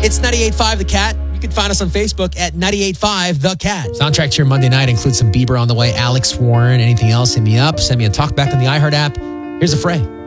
It's 98.5 The Cat. You can find us on Facebook at 98.5 The Cat. Soundtrack to your Monday night includes some Bieber on the way, Alex Warren, anything else, hit me up. Send me a talk back on the iHeart app. Here's a fray.